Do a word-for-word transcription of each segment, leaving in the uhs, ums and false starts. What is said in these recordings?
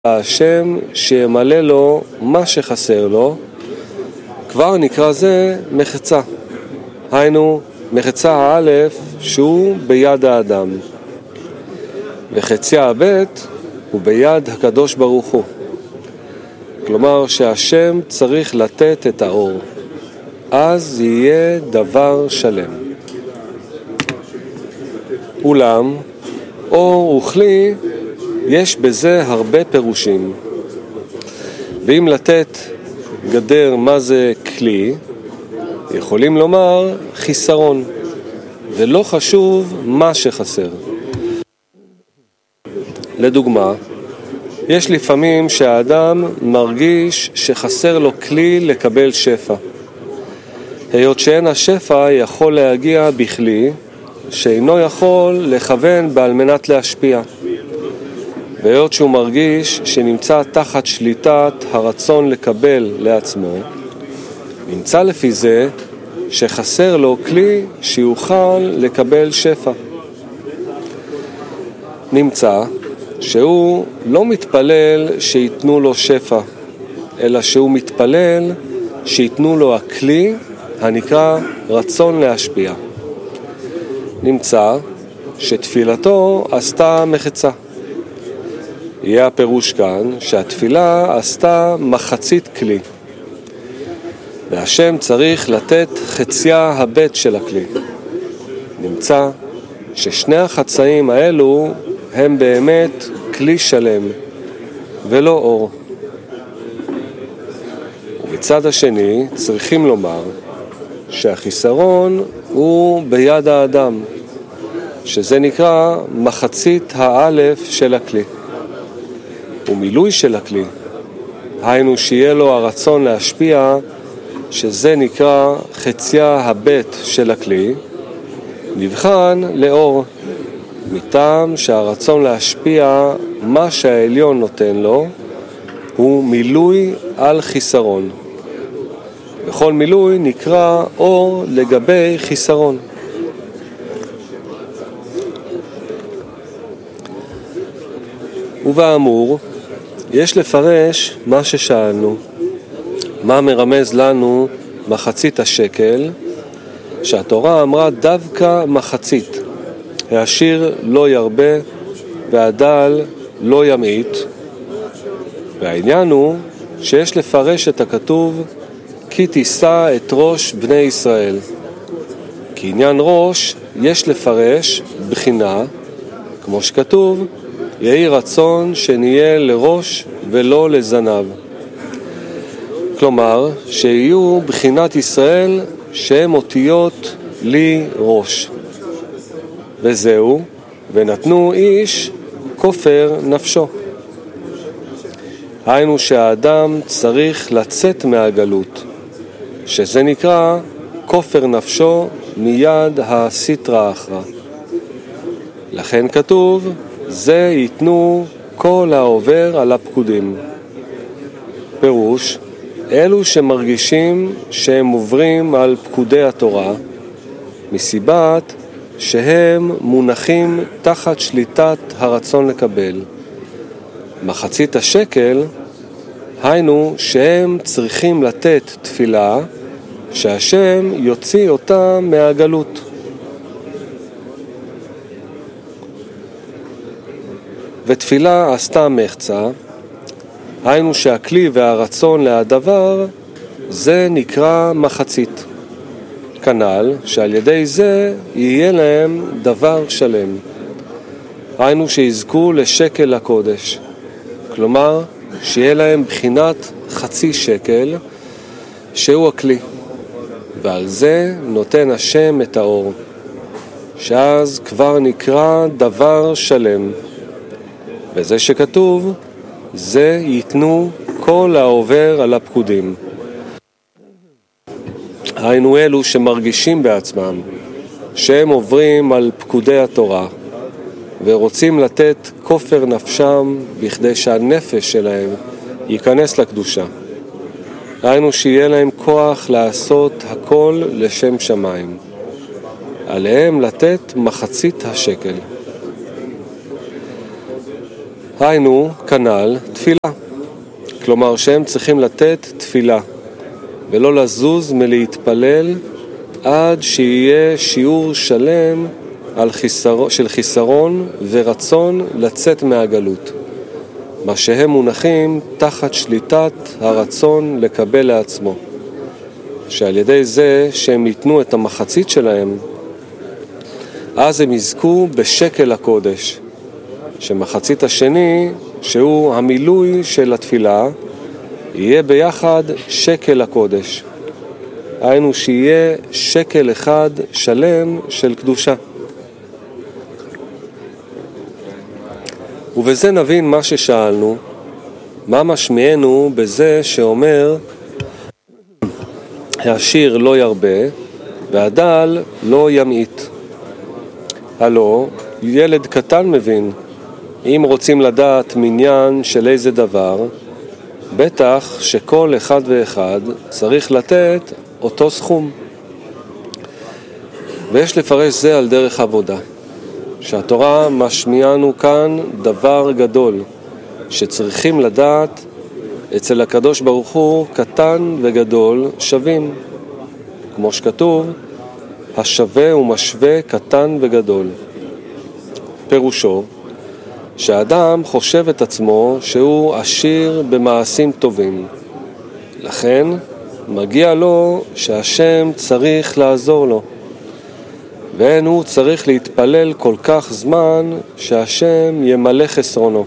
השם שימלא לו מה שחסר לו, כבר נקרא זה מחצה. היינו, מחצה האלף שהוא ביד האדם, וחציה הבית הוא ביד הקדוש ברוך הוא. כלומר שהשם צריך לתת את האור, אז יהיה דבר שלם. אולם, אור וכלי, יש בזה הרבה פירושים. ואם לתת גדר מה זה כלי, יכולים לומר חיסרון, ולא חשוב מה שחסר. לדוגמה, יש לפעמים שהאדם מרגיש שחסר לו כלי לקבל שפע. היות שאין השפע יכול להגיע בכלי שאינו יכול לכוון בעל מנת להשפיע. והיות שהוא מרגיש שנמצא תחת שליטת הרצון לקבל לעצמו, נמצא לפי זה שחסר לו כלי שיוכל לקבל שפע. נמצא שהוא לא מתפלל שיתנו לו שפע, אלא שהוא מתפלל שיתנו לו הכלי הנקרא רצון להשפיע. נמצא שתפילתו עשתה מחצה. יהיה הפירוש כאן שהתפילה עשתה מחצית כלי, והשם צריך לתת חציה הבית של הכלי. נמצא ששני החצאים האלו הם באמת כלי שלם ולא אור. ובצד השני צריכים לומר שהחיסרון הוא ביד האדם, שזה נקרא מחצית האלף של הכלי. ומילוי של הכלי, היינו שיהיה לו הרצון להשפיע, שזה נקרא חציה הבית של הכלי, נבחן לאור, מטעם שהרצון להשפיע מה שהעליון נותן לו הוא מילוי על חיסרון. בכל מילוי נקרא אור לגבי חיסרון. ובאמור יש לפרש מה ששאלנו, מה מרמז לנו מחצית השקל, שהתורה אמרה דווקא מחצית, העשיר לא ירבה והדל לא ימעיט. והעניין הוא שיש לפרש את הכתוב כי תישא את ראש בני ישראל. כי עניין ראש יש לפרש בחינה, כמו שכתוב, יהי רצון שנהיה לראש ולא לזנב. כלומר, שיהיו בחינת ישראל שהם אותיות לי ראש. וזהו, ונתנו איש כופר נפשו. היינו שהאדם צריך לצאת מהגלות, שזה נקרא כופר נפשו מיד הסטרא אחרא. לכן כתוב, זה ייתנו כל העובר על הפקודים. פירוש, אלו שמרגישים שהם עוברים על פקודי התורה, מסיבת שהם מונחים תחת שליטת הרצון לקבל. מחצית השקל, היינו שהם צריכים לתת תפילה שהשם יוציא אותם מהגלות. ותפילה עשתה מחצה, היינו שהכלי והרצון להדבר זה נקרא מחצית. כנ"ל שעל ידי זה יהיה להם דבר שלם. היינו שיזכו לשקל הקודש, כלומר שיהיה להם בחינת חצי שקל שהוא הכלי, ועל זה נותן השם את האור, שאז כבר נקרא דבר שלם. וזה שכתוב, זה ייתנו כל העובר על הפקודים. היינו אלו שמרגישים בעצמם שהם עוברים על פקודי התורה ורוצים לתת כופר נפשם בכדי שהנפש שלהם ייכנס לקדושה. היינו שיהיה להם כוח לעשות הכל לשם שמיים. עליהם לתת מחצית השקל. היינו, כנ"ל, תפילה. כלומר שהם צריכים לתת תפילה, ולא לזוז מלהתפלל עד שיהיה שיעור שלם על חיסרון, של חיסרון ורצון לצאת מהגלות. מה שהם מונחים תחת שליטת הרצון לקבל לעצמו. שעל ידי זה שהם ייתנו את המחצית שלהם, אז הם יזכו בשקל הקודש. שמחצית השני, שהוא המילוי של התפילה, יהיה ביחד שקל הקודש. היינו שיהיה שקל אחד שלם של קדושה. ובזה נבין מה ששאלנו, מה משמיענו בזה שאומר העשיר לא ירבה והדל לא ימעיט. הלא, ילד קטן מבין, אם רוצים לדעת מניין של איזה דבר, בטח שכל אחד ואחד צריך לתת אותו סכום. ויש לפרש זה על דרך עבודה, שהתורה משמיענו כאן דבר גדול, שצריכים לדעת אצל הקדוש ברוך הוא קטן וגדול שווים. כמו שכתוב, השווה ומשווה קטן וגדול. פירושו, שהאדם חושב את עצמו שהוא עשיר במעשים טובים. לכן מגיע לו שהשם צריך לעזור לו. ואין הוא צריך להתפלל כל כך זמן שהשם ימלא חסרונו.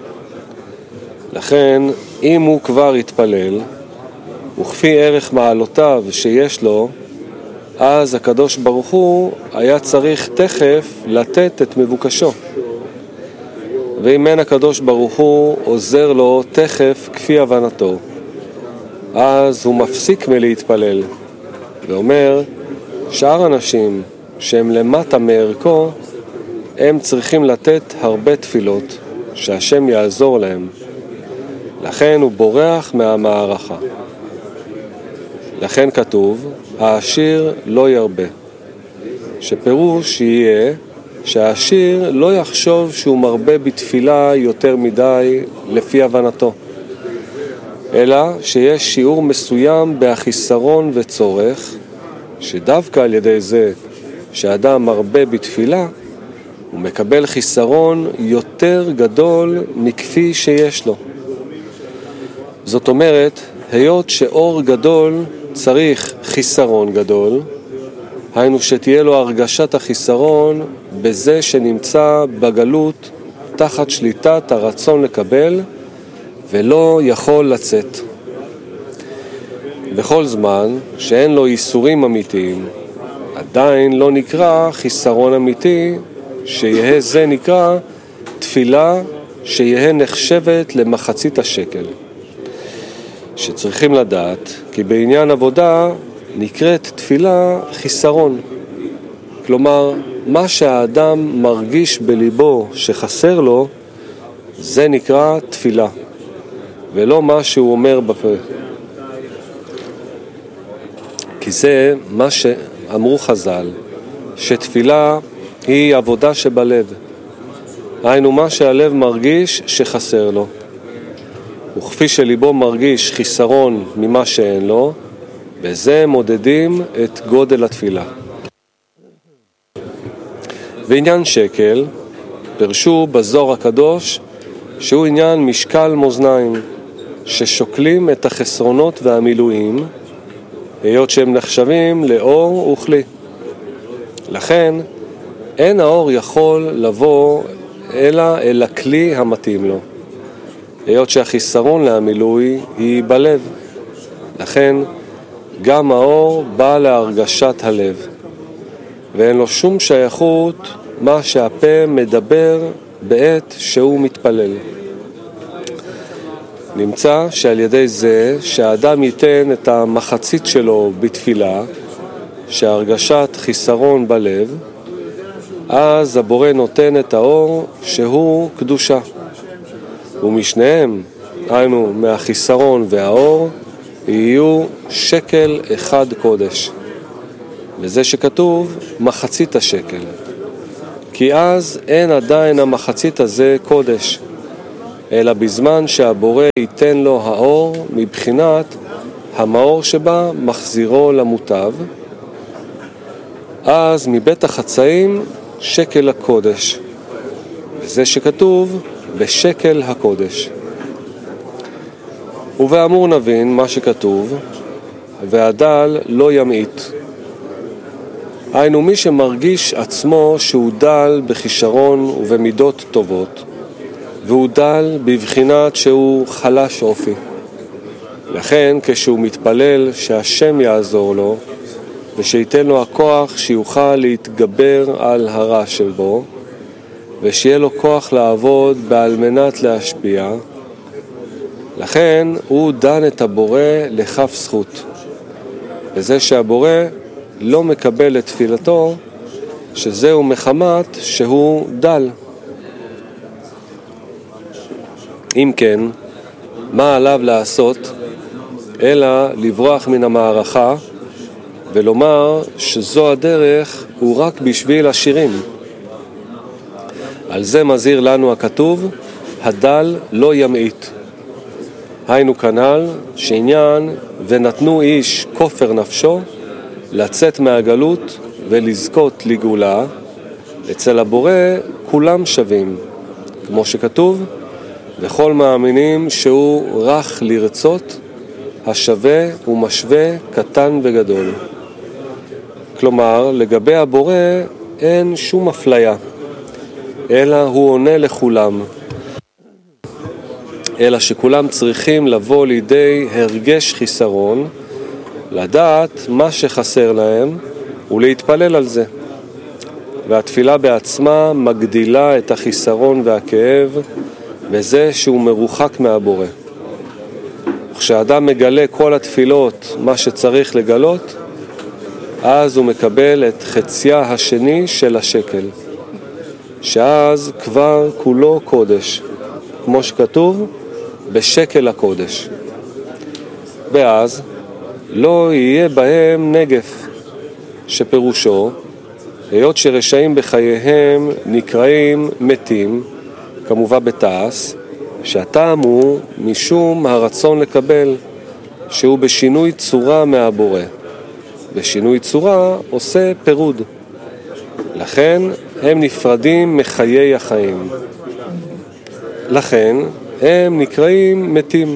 לכן אם הוא כבר יתפלל, וכפי ערך מעלותיו שיש לו, אז הקדוש ברוך הוא היה צריך תכף לתת את מבוקשו. ואם אין הקדוש ברוך הוא עוזר לו תכף כפי הבנתו, אז הוא מפסיק מלהתפלל, ואומר, שאר אנשים שהם למטה מערכו, הם צריכים לתת הרבה תפילות, שהשם יעזור להם. לכן הוא בורח מהמערכה. לכן כתוב, העשיר לא ירבה. שפירוש יהיה שהעשיר לא יחשוב שהוא מרבה בתפילה יותר מדי לפי הבנתו, אלא שיש שיעור מסוים בהחיסרון וצורך, שדווקא על ידי זה שאדם מרבה בתפילה, הוא מקבל חיסרון יותר גדול מכפי שיש לו. זאת אומרת, היות שאור גדול צריך חיסרון גדול, היינו שתהיה לו הרגשת החיסרון בזה שנמצא בגלות תחת שליטת הרצון לקבל ולא יכול לצאת. בכל זמן שאין לו ייסורים אמיתיים, עדיין לא נקרא חיסרון אמיתי, שיהיה זה נקרא תפילה שיהיה נחשבת למחצית השקל. שצריכים לדעת כי בעניין עבודה נקראת תפילה חיסרון. כלומר, מה שהאדם מרגיש בליבו שחסר לו, זה נקרא תפילה, ולא מה שהוא אומר בפה. כי זה מה שאמרו חז"ל, שתפילה היא עבודה שבלב. היינו מה שהלב מרגיש שחסר לו. וכפי שליבו מרגיש חיסרון ממה שאין לו, בזה מודדים את גודל התפילה. ועניין שקל, פרשו בזוהר הקדוש, שהוא עניין משקל מאזניים, ששוקלים את החסרונות והמילואים, היות שהם נחשבים לאור וכלי. לכן, אין האור יכול לבוא אלא אל הכלי המתאים לו. היות שהחיסרון להמילוי היא בלב. לכן, גם האור בא להרגשת הלב, ואין לו שום שייכות מה שהפה מדבר בעת שהוא מתפלל. נמצא שעל ידי זה שהאדם ייתן את המחצית שלו בתפילה, שהרגשת חיסרון בלב, אז הבורא נותן את האור שהוא קדושה. ומשניהם, היינו מהחיסרון והאור, יהיו שקל אחד קודש. וזה שכתוב מחצית השקל. כי אז אין עדיין המחצית הזה קודש. אלא בזמן שהבורא ייתן לו האור מבחינת המאור שבה מחזירו למוטב, אז מבית החצאים שקל הקודש, וזה שכתוב בשקל הקודש. ובאמור נבין מה שכתוב, והדל לא ימעיט. היינו מי שמרגיש עצמו שהוא דל בכישרון ובמידות טובות, והוא דל בבחינת שהוא חלש אופי. לכן כשהוא מתפלל שהשם יעזור לו, ושייתן לו הכוח שיוכל להתגבר על הרע שבו, ושיהיה לו כוח לעבוד בעל מנת להשפיע, לכן הוא דן את הבורא לכף זכות. וזה שהבורא לא מקבל את תפילתו, שזהו מחמת שהוא דל. אם כן, מה עליו לעשות אלא לברוח מן המערכה ולומר שזו הדרך הוא רק בשביל השירים? על זה מזהיר לנו הכתוב, הדל לא ימעיט. היינו כנ"ל שעניין ונתנו איש כופר נפשו לצאת מהגלות ולזכות לגאולה, אצל הבורא כולם שווים, כמו שכתוב, וכל מאמינים שהוא רך לרצות, השווה ומשווה קטן וגדול. כלומר, לגבי הבורא אין שום אפליה, אלא הוא עונה לכולם, אלא שכולם צריכים לבוא לידי הרגש חיסרון, לדעת מה שחסר להם ולהתפלל על זה. והתפילה בעצמה מגדילה את החיסרון והכאב בזה שהוא מרוחק מהבורא. כשאדם מגלה כל התפילות מה שצריך לגלות, אז הוא מקבל את חציה השני של השקל, שאז כבר כולו קודש, כמו שכתוב בשקל הקודש. ואז לא יהיה בהם נגף, שפירושו, היות שרשעים בחייהם נקראים מתים, כמובן בתעש, שהטעם הוא משום הרצון לקבל, שהוא בשינוי צורה מהבורא. בשינוי צורה עושה פירוד. לכן הם נפרדים מחיי החיים. לכן הם נקראים מתים.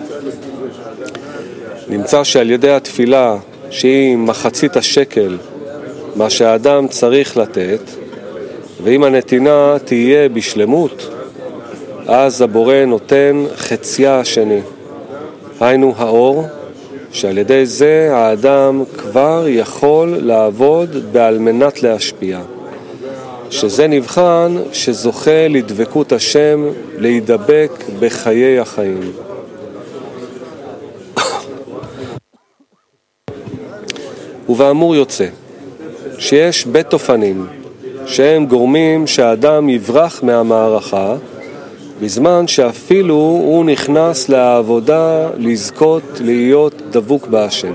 נמצא שעל ידי התפילה, שהיא מחצית השקל, מה שהאדם צריך לתת, ואם הנתינה תהיה בשלמות, אז הבורא נותן חציה השני. היינו האור, שעל ידי זה האדם כבר יכול לעבוד בעל מנת להשפיע. שזה נבחן שזוכה לדבקות השם, להידבק בחיי החיים. ובאמור יוצא שיש בית תופנים שהם גורמים שהאדם יברח מהמערכה, בזמן שאפילו הוא נכנס לעבודה לזכות להיות דבוק בהשם.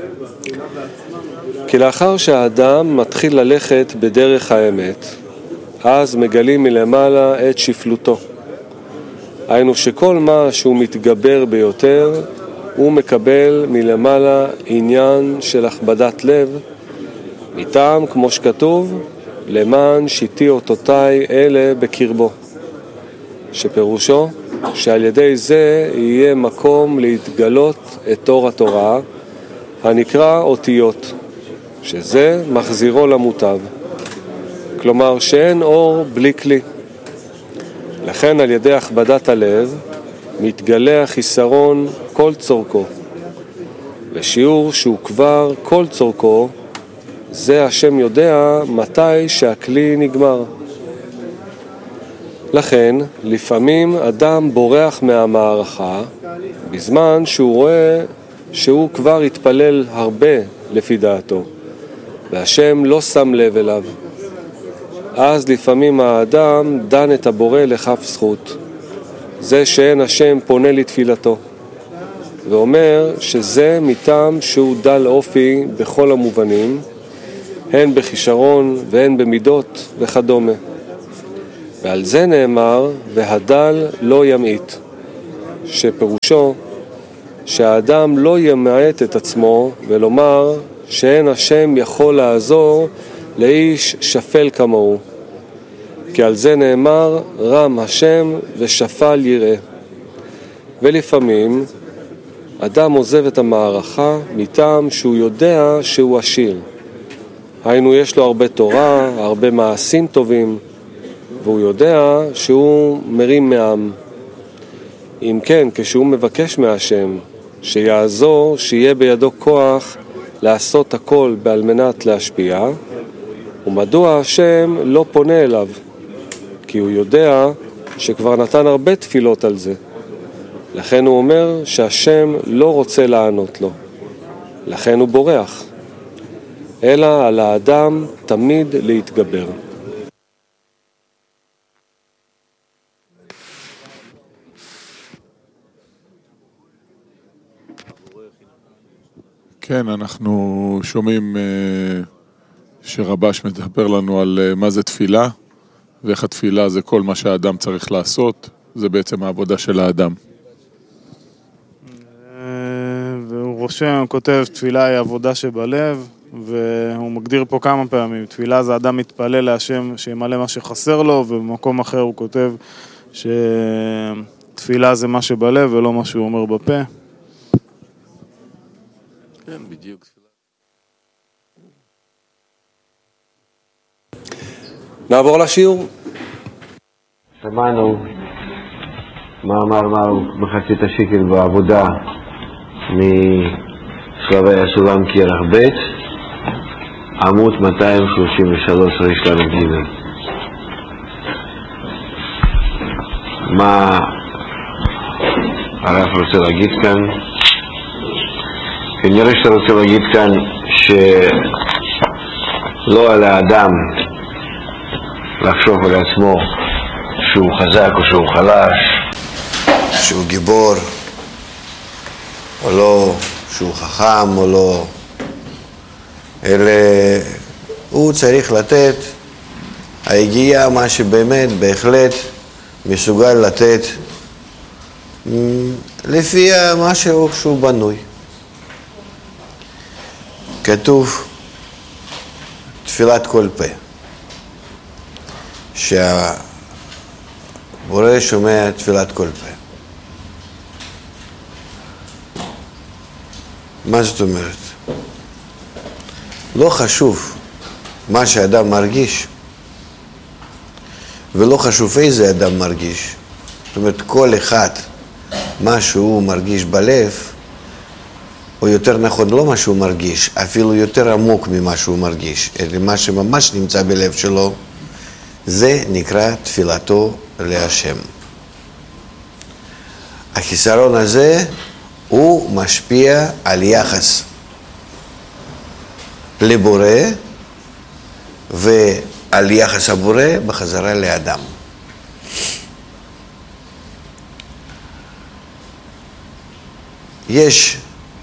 כי לאחר שהאדם מתחיל ללכת בדרך האמת, אז מגלים מלמעלה את שפלותו. היינו שכל מה שהוא מתגבר ביותר, הוא מקבל מלמעלה עניין של הכבדת לב, מטעם כמו שכתוב, למען שיתי אותותיי אלה בקרבו. שפירושו שעל ידי זה יהיה מקום להתגלות את אור התורה, הנקרא אותיות, שזה מחזירו למוטב. כלומר שאין אור בלי כלי. לכן על ידי הכבדת הלב מתגלה החיסרון כל צורכו. ושיעור שהוא כבר כל צורכו, זה השם יודע מתי שהכלי נגמר. לכן לפעמים אדם בורח מהמערכה בזמן שהוא רואה שהוא כבר התפלל הרבה לפי דעתו, והשם לא שם לב אליו. אז לפעמים האדם דן את הבורא לכף זכות, זה שאין השם פונה לתפילתו, ואומר שזה מטעם שהוא דל אופי בכל המובנים, הן בכישרון והן במידות וכדומה. ועל זה נאמר, והדל לא ימעיט, שפירושו שהאדם לא ימעט את עצמו ולומר שאין השם יכול לעזור לאיש שפל כמוהו. כי על זה נאמר, רם השם ושפל יראה. ולפעמים אדם עוזב את המערכה מטעם שהוא יודע שהוא עשיר. היינו יש לו הרבה תורה, הרבה מעשים טובים, והוא יודע שהוא מרים מעם. אם כן, כשהוא מבקש מהשם שיעזור, שיהיה בידו כוח לעשות הכל על מנת להשפיע, ומדוע השם לא פונה אליו? כי הוא יודע שכבר נתן הרבה תפילות על זה. לכן הוא אומר שהשם לא רוצה לענות לו. לכן הוא בורח. אלא על האדם תמיד להתגבר. כן, אנחנו שומעים שרבש מדבר לנו על מה זה תפילה, ואיך התפילה זה כל מה שהאדם צריך לעשות, זה בעצם העבודה של האדם. והוא רושם, כותב, תפילה היא עבודה שבלב, והוא מגדיר פה כמה פעמים, תפילה זה אדם מתפלל להשם שימלא מה שחסר לו, ובמקום אחר הוא כותב שתפילה זה מה שבלב ולא מה שהוא אומר בפה. כן, בדיוק. נעבור לשיעור. שמענו מה אמר מחצית השקל בעבודה משלבי הסולם כרך ב' עמוד מאתיים שלושים ושלוש ריש לנו ג'. מה הרב רוצה להגיד כאן? כנראה שאתה רוצה להגיד כאן שלא על האדם לחשוב על עצמו שהוא חזק או שהוא חלש, שהוא גיבור או לא, שהוא חכם או לא, אלא הוא צריך לתת היגיעה מה שבאמת בהחלט מסוגל לתת לפי מה שהוא בנוי. כתוב תפילת כל פה, שהבורא שומע תפילת כל פה. מה זאת אומרת? לא חשוב מה שאדם מרגיש, ולא חשוב איזה אדם מרגיש. זאת אומרת, כל אחד מה שהוא מרגיש בלב, או יותר נכון לא מה שהוא מרגיש, אפילו יותר עמוק ממה שהוא מרגיש, אלא מה שממש נמצא בלב שלו, זה נקרא תפילתו להשם. החיסרון הזה הוא משפיע על יחס לבורא ועל יחס הבורא בחזרה לאדם. יש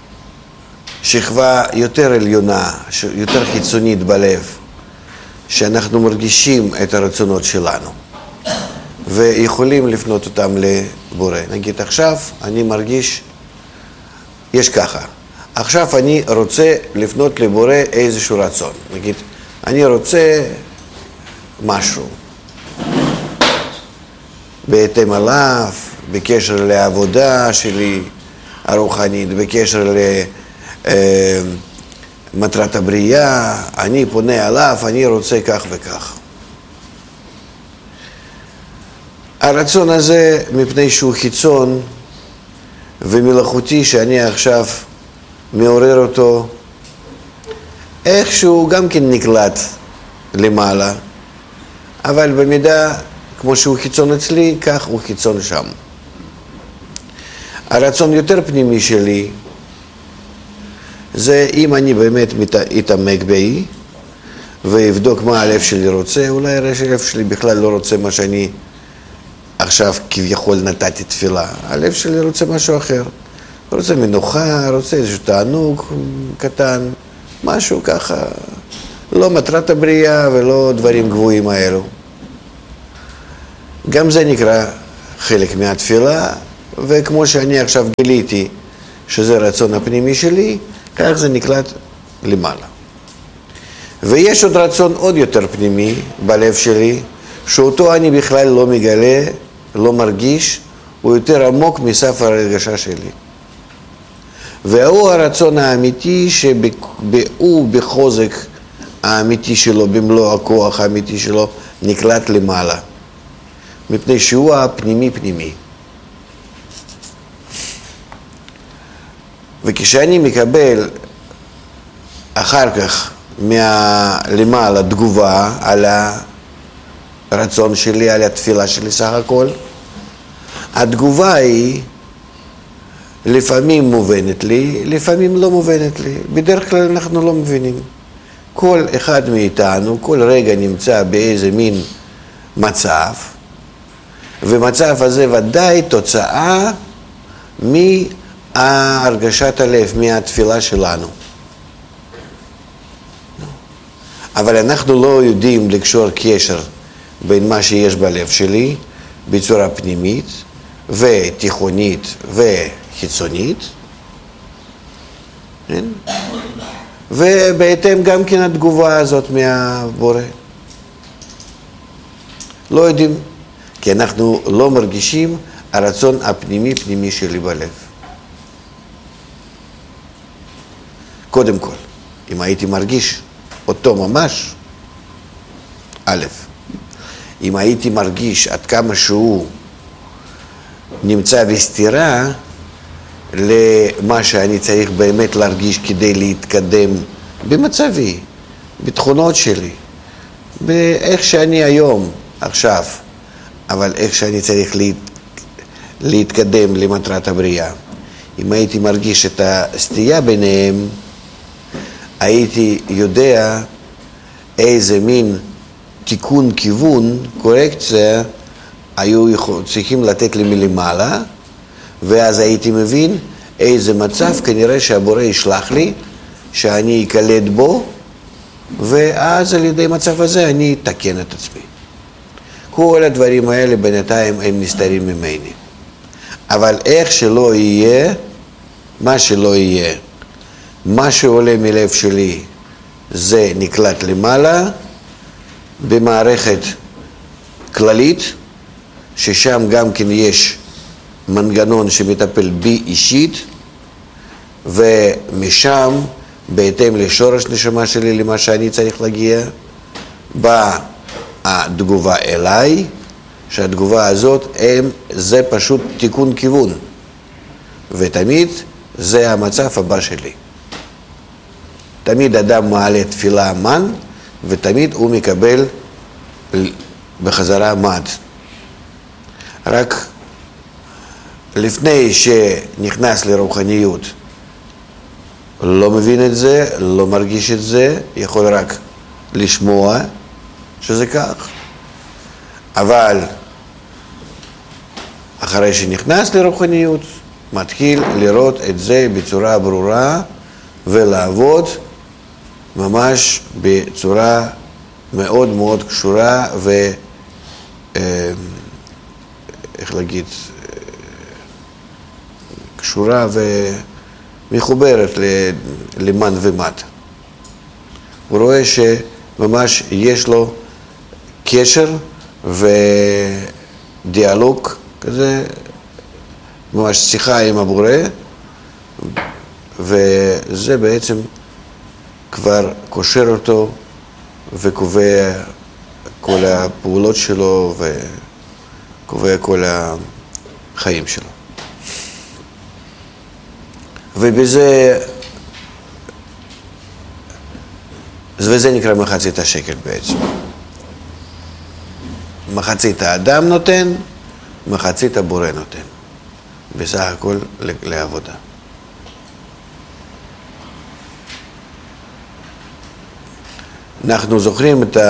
שכבה יותר עליונה, יותר חיצונית בלב, שאנחנו מרגישים את הרצונות שלנו ויכולים לפנות אותם לבורא. נגיד עכשיו אני מרגיש, יש ככה, עכשיו אני רוצה לפנות לבורא איזשהו רצון. נגיד, אני רוצה משהו בהתאם עליו, בקשר לעבודה שלי הרוחנית, בקשר למטרת הבריאה, אני פונה עליו, אני רוצה כך וכך. הרצון הזה, מפני שהוא חיצון ומלאכותי, שאני עכשיו מעורר אותו, איכשהו גם כן נקלט למעלה, אבל במידה כמו שהוא חיצון אצלי, כך הוא חיצון שם. הרצון יותר פנימי שלי, זה אם אני באמת אתעמק בי ואבדוק מה הלב שלי רוצה, אולי הלב שלי בכלל לא רוצה מה שאני עכשיו כביכול נתתי תפילה. הלב שלי רוצה משהו אחר. רוצה מנוחה, רוצה איזשהו תענוג קטן, משהו ככה, לא מטרת הבריאה ולא דברים גבוהים האלו. גם זה נקרא חלק מהתפילה, וכמו שאני עכשיו גיליתי שזה רצון הפנימי שלי, כך זה נקלט למעלה. ויש עוד רצון עוד יותר פנימי בלב שלי, שאותו אני בכלל לא מגלה, לא מרגיש, הוא יותר עמוק מסף הרגשה שלי. והוא הרצון האמיתי שהוא בחוזק האמיתי שלו, במלוא הכוח האמיתי שלו, נקלט למעלה. מפני שהוא הפנימי פנימי. וכשאני מקבל אחר כך למעלה תגובה על הרצון שלי, על התפילה שלי סך הכל, התגובה היא לפעמים מובנת לי, לפעמים לא מובנת לי. בדרך כלל אנחנו לא מבינים. כל אחד מאיתנו, כל רגע נמצא באיזה מין מצב, ומצב הזה ודאי תוצאה מהרגשת הלב, מהתפילה שלנו. אבל אנחנו לא יודעים לקשור קשר בין מה שיש בלב שלי בצורה פנימית ותיכונית וחיצונית, כן? ובהתאם גם כן התגובה הזאת מהבורא. לא יודעים, כי אנחנו לא מרגישים הרצון הפנימי פנימי שלי בלב. קודם כל, אם הייתי מרגיש אותו ממש, א', אם הייתי מרגיש עד כמה שהוא נמצא בסתירה למה שאני צריך באמת להרגיש כדי להתקדם במצבי, בתכונות שלי, באיך שאני היום, עכשיו, אבל איך שאני צריך להת... להתקדם למטרת הבריאה. אם הייתי מרגיש את הסטייה ביניהם, הייתי יודע איזה מין תיקון כיוון, קורקציה, היו צריכים לתת לי מלמעלה, ואז הייתי מבין איזה מצב כנראה שהבורא ישלח לי, שאני אקלט בו, ואז על ידי מצב הזה אני אתקן את עצמי. כל הדברים האלה בינתיים הם נסתרים ממני. אבל איך שלא יהיה, מה שלא יהיה, מה שעולה מלב שלי זה נקלט למעלה במערכת כללית, ששם גם כן יש מנגנון שמטפל בי אישית, ומשם בהתאם לשורש נשמה שלי למה שאני צריך להגיע, באה התגובה אליי, שהתגובה הזאת הם, זה פשוט תיקון כיוון, ותמיד זה המצב הבא שלי. תמיד אדם מעלה תפילה מן, ותמיד הוא מקבל בחזרה מד. רק לפני שנכנס לרוחניות, לא מבין את זה, לא מרגיש את זה, יכול רק לשמוע שזה כך. אבל אחרי שנכנס לרוחניות, מתחיל לראות את זה בצורה ברורה ולעבוד ממש בצורה מאוד מאוד קשורה ו... איך להגיד? קשורה ומחוברת למן ומט. הוא רואה שממש יש לו קשר ודיאלוג כזה, ממש שיחה עם הבורא, וזה בעצם כבר קושר אותו וקובע כל הפעולות שלו וקובע כל החיים שלו. ובזה, וזה נקרא מחצית השקל בעצם. מחצית האדם נותן, מחצית הבורא נותן. בסך הכל לעבודה. אנחנו זוכרים את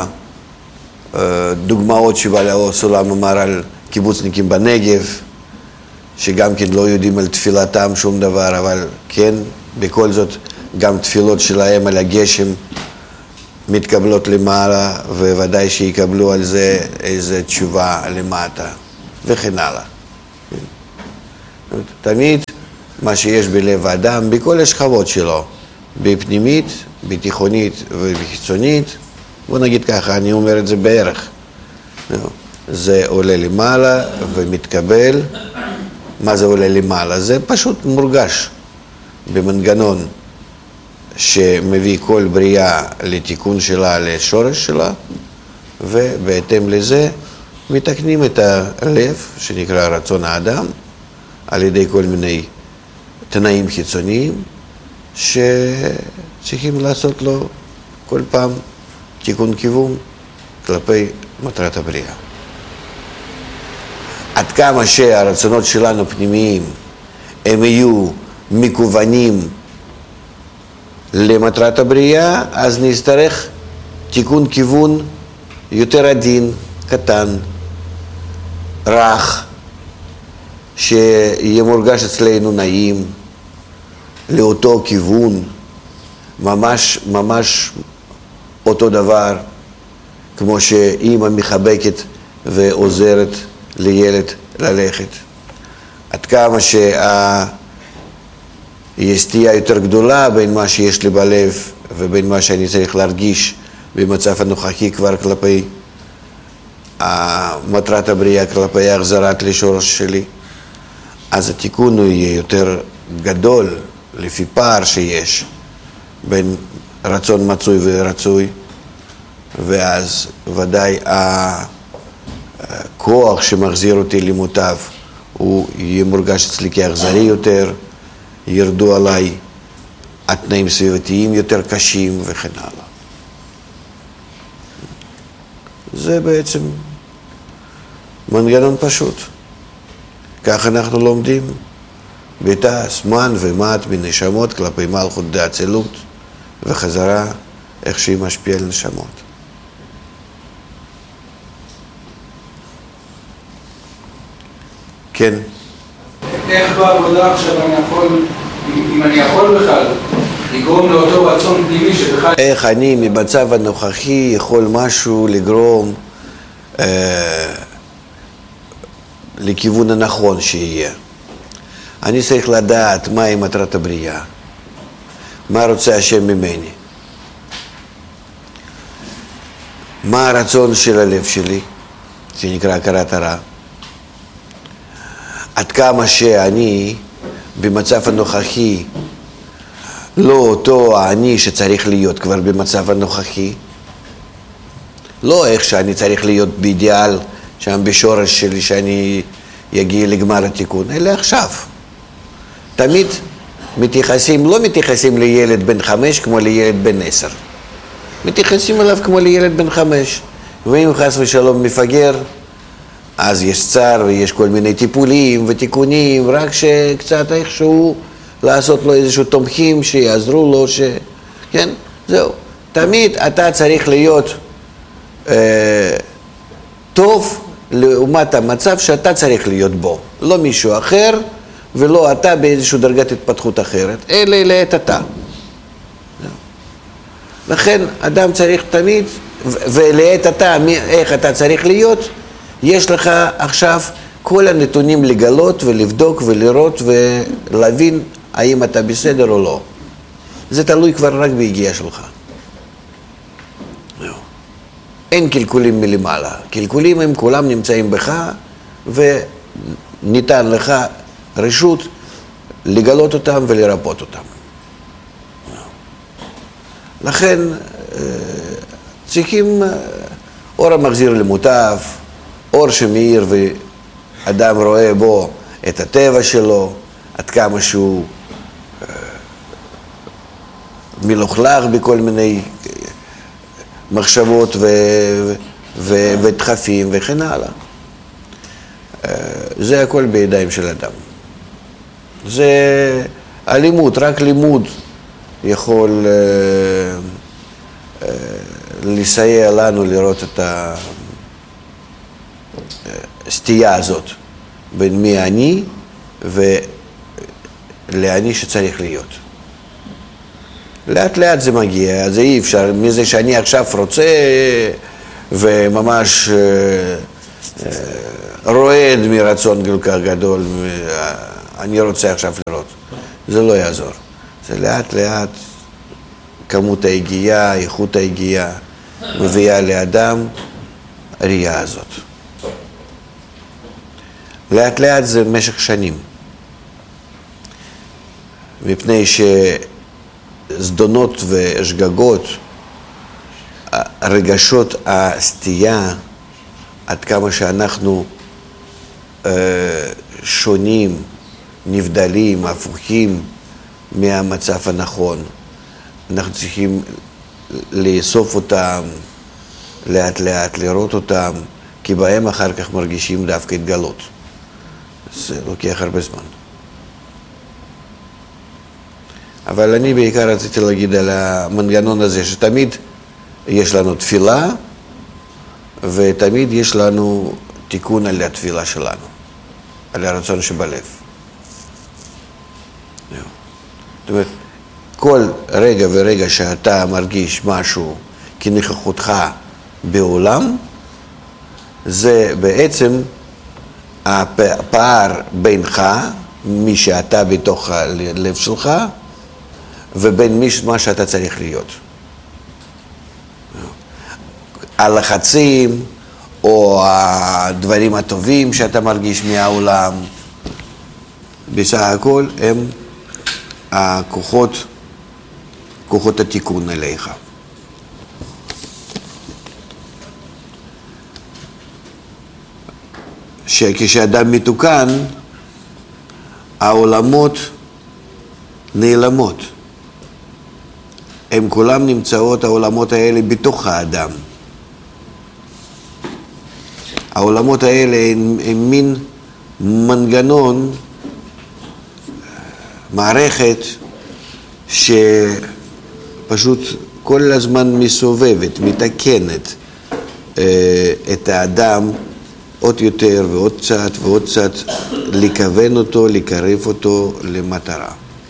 הדוגמאות שבעל סולם אמר על קיבוצניקים בנגב, שגם כן לא יודעים על תפילתם שום דבר, אבל כן, בכל זאת גם תפילות שלהם על הגשם מתקבלות למעלה, וודאי שיקבלו על זה איזו תשובה למטה, וכן הלאה. תמיד מה שיש בלב האדם, בכל השכבות שלו, בפנימית, בתיכונית ובחיצונית, בוא נגיד ככה, אני אומר את זה בערך, זה עולה למעלה ומתקבל. מה זה עולה למעלה? זה פשוט מורגש במנגנון שמביא כל בריאה לתיקון שלה, לשורש שלה, ובהתאם לזה מתקנים את הלב, שנקרא רצון האדם, על ידי כל מיני תנאים חיצוניים, שצריכים לעשות לו כל פעם תיקון כיוון כלפי מטרת הבריאה. עד כמה שהרצונות שלנו פנימיים הם יהיו מכוונים למטרת הבריאה, אז נצטרך תיקון כיוון יותר עדין, קטן, רך, שיהיה מורגש אצלנו נעים, לאותו כיוון, ממש, ממש אותו דבר, כמו שאמא מחבקת ועוזרת לילד ללכת. עד כמה שיש סטייה יותר גדולה בין מה שיש לי בלב ובין מה שאני צריך להרגיש במצב הנוכחי כבר כלפי מטרת הבריאה, כלפי החזרת לשורש שלי, אז התיקון הוא יהיה יותר גדול לפי פער שיש בין רצון מצוי ורצוי, ואז ודאי הכוח שמחזיר אותי למוטב הוא יהיה מורגש אצלי כאכזרי יותר, ירדו עליי התנאים סביבתיים יותר קשים וכן הלאה. זה בעצם מנגנון פשוט. כך אנחנו לומדים בתא, זמן ומט מנשמות כלפי מלכות דאצילות, וחזרה איך שהיא משפיעה על נשמות. כן. איך בעבודה עכשיו אני יכול, אם אני יכול בכלל, לגרום לאותו רצון פנימי שבכלל... איך אני ממצב הנוכחי יכול משהו לגרום אה, לכיוון הנכון שיהיה. אני צריך לדעת מהי מטרת הבריאה, מה רוצה השם ממני, מה הרצון של הלב שלי, שנקרא הכרת הרע. עד כמה שאני במצב הנוכחי לא אותו אני שצריך להיות כבר במצב הנוכחי, לא איך שאני צריך להיות באידיאל שם בשורש שלי שאני יגיע לגמר התיקון, אלא עכשיו. תמיד מתייחסים, לא מתייחסים לילד בן חמש כמו לילד בן עשר. מתייחסים אליו כמו לילד בן חמש. ואם חס ושלום מפגר, אז יש צער ויש כל מיני טיפולים ותיקונים, רק שקצת איכשהו לעשות לו איזשהו תומכים שיעזרו לו, ש... כן? זהו. תמיד אתה צריך להיות אה, טוב לעומת המצב שאתה צריך להיות בו. לא מישהו אחר ולא אתה באיזושהי דרגת התפתחות אחרת, אלא לעת אתה. לכן אדם צריך תמיד, ולעת אתה, איך אתה צריך להיות, יש לך עכשיו כל הנתונים לגלות ולבדוק ולראות ולהבין האם אתה בסדר או לא. זה תלוי כבר רק בהגיעה שלך. אין קלקולים מלמעלה. קלקולים הם כולם נמצאים בך, וניתן לך רשות לגלות אותם ולרפות אותם. לכן צריכים אור המחזיר למוטב, אור שמאיר ואדם רואה בו את הטבע שלו, עד כמה שהוא מלוכלך בכל מיני מחשבות ו... ו... ודחפים וכן הלאה. זה הכל בידיים של אדם. זה הלימוד, רק לימוד יכול לסייע לנו לראות את הסטייה הזאת בין מי אני ולאני שצריך להיות. לאט לאט זה מגיע, זה אי אפשר, מזה שאני עכשיו רוצה וממש רועד מרצון כל כך גדול, אני רוצה עכשיו לראות. זה לא יעזור. זה לאט לאט כמות ההגיעה, איכות ההגיעה, מביאה לאדם הראייה הזאת. לאט לאט זה במשך שנים. מפני שזדונות ושגגות, רגשות הסטייה, עד כמה שאנחנו אה, שונים, נבדלים, הפוכים מהמצב הנכון. אנחנו צריכים לאסוף אותם, לאט לאט לראות אותם, כי בהם אחר כך מרגישים דווקא התגלות. זה לוקח הרבה זמן. אבל אני בעיקר רציתי להגיד על המנגנון הזה, שתמיד יש לנו תפילה, ותמיד יש לנו תיקון על התפילה שלנו, על הרצון שבלב. זאת אומרת, כל רגע ורגע שאתה מרגיש משהו כנוכחותך בעולם, זה בעצם הפער בינך, מי שאתה בתוך הלב שלך, ובין מה שאתה צריך להיות. הלחצים או הדברים הטובים שאתה מרגיש מהעולם, בסך הכל הם הכוחות, כוחות התיקון אליך. שכשאדם מתוקן, העולמות נעלמות. הם כולם נמצאות, העולמות האלה, בתוך האדם. העולמות האלה הם, הם מין מנגנון, מערכת שפשוט כל הזמן מסובבת, מתקנת אה, את האדם עוד יותר ועוד קצת ועוד קצת, לכוון אותו, לקרב אותו למטרה.